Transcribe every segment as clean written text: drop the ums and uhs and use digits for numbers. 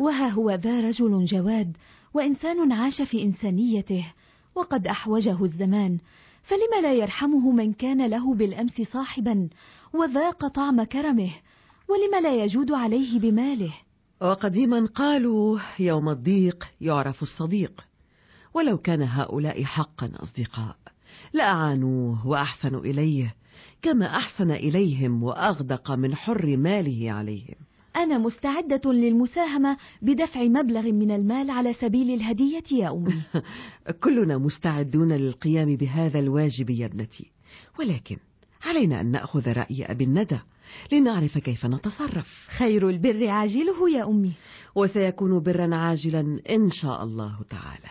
وها هو ذا رجل جواد وإنسان عاش في إنسانيته وقد أحوجه الزمان، فلم لا يرحمه من كان له بالأمس صاحبا وذاق طعم كرمه، ولم لا يجود عليه بماله. وقديما قالوا يوم الضيق يعرف الصديق، ولو كان هؤلاء حقا أصدقاء لأعانوه وأحسنوا إليه كما أحسن إليهم وأغدق من حر ماله عليهم. أنا مستعدة للمساهمة بدفع مبلغ من المال على سبيل الهدية يا أمي. كلنا مستعدون للقيام بهذا الواجب يا ابنتي، ولكن علينا أن نأخذ رأي أبي الندى لنعرف كيف نتصرف. خير البر عاجله يا أمي، وسيكون برا عاجلا إن شاء الله تعالى.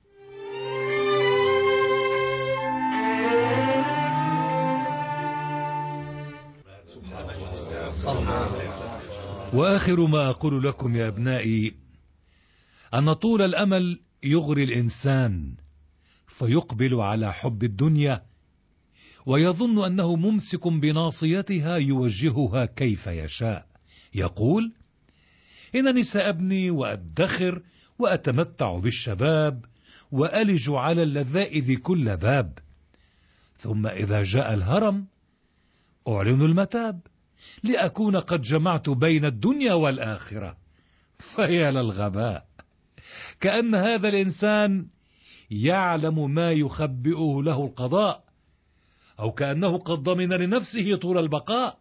وآخر ما أقول لكم يا أبنائي أن طول الأمل يغري الإنسان فيقبل على حب الدنيا ويظن أنه ممسك بناصيتها يوجهها كيف يشاء. يقول إنني سأبني وأدخر وأتمتع بالشباب وألج على اللذائذ كل باب، ثم إذا جاء الهرم أعلن المتاب لأكون قد جمعت بين الدنيا والآخرة. فيا للغباء، كأن هذا الإنسان يعلم ما يخبئه له القضاء، أو كأنه قد ضمن لنفسه طول البقاء.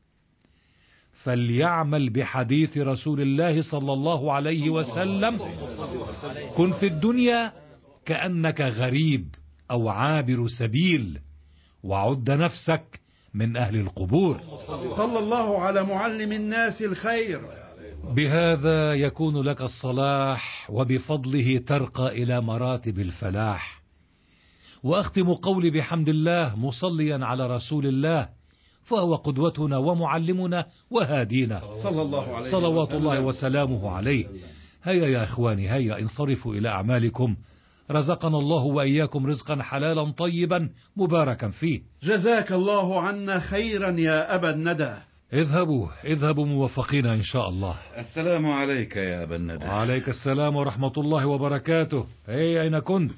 فليعمل بحديث رسول الله صلى الله عليه وسلم: كن في الدنيا كأنك غريب أو عابر سبيل، وعد نفسك من أهل القبور. صلى الله على معلم الناس الخير. بهذا يكون لك الصلاح، وبفضله ترقى إلى مراتب الفلاح. وأختم قولي بحمد الله مصليا على رسول الله، فهو قدوتنا ومعلمنا وهادينا صلى الله عليه صلوات الله وسلامه عليه. هيا يا إخواني، هيا انصرفوا إلى أعمالكم. رزقنا الله وإياكم رزقا حلالا طيبا مباركا فيه. جزاك الله عنا خيرا يا أبا الندى. اذهبوا موفقين إن شاء الله. السلام عليك يا أبا الندى. وعليك السلام ورحمة الله وبركاته. أين كنت؟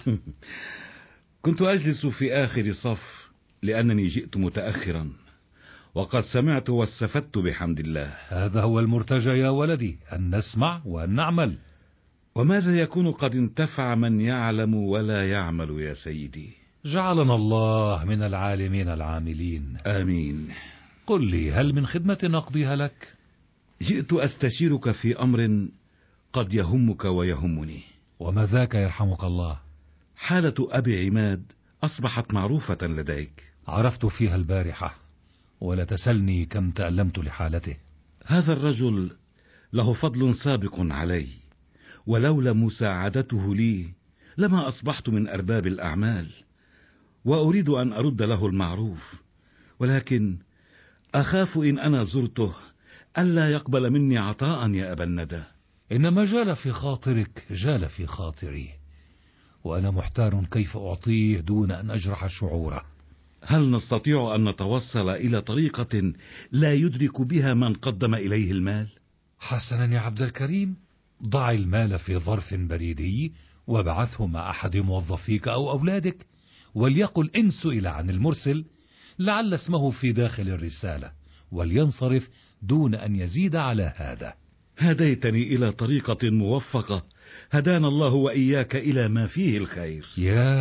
كنت أجلس في آخر صف لأنني جئت متأخرا، وقد سمعت واستفدت بحمد الله. هذا هو المرتجى يا ولدي، أن نسمع وأن نعمل. وماذا يكون قد انتفع من يعلم ولا يعمل يا سيدي؟ جعلنا الله من العالمين العاملين. آمين. قل لي، هل من خدمة أقضيها لك؟ جئت أستشيرك في أمر قد يهمك ويهمني. وما ذاك يرحمك الله؟ حالة أبي عماد أصبحت معروفة لديك. عرفت فيها البارحة، ولا تسلني كم تألمت لحالته. هذا الرجل له فضل سابق علي، ولولا مساعدته لي لما أصبحت من أرباب الأعمال، وأريد أن أرد له المعروف، ولكن أخاف إن أنا زرته ألا يقبل مني عطاء يا أبا الندى. إنما جال في خاطرك جال في خاطري، وأنا محتار كيف أعطيه دون أن أجرح شعوره. هل نستطيع أن نتوصل إلى طريقة لا يدرك بها من قدم إليه المال؟ حسنا يا عبد الكريم، ضع المال في ظرف بريدي وابعثه مع أحد موظفيك أو أولادك، وليقل إن سئل عن المرسل لعل اسمه في داخل الرسالة، ولينصرف دون أن يزيد على هذا. هديتني إلى طريقة موفقة، هدانا الله وإياك إلى ما فيه الخير. يا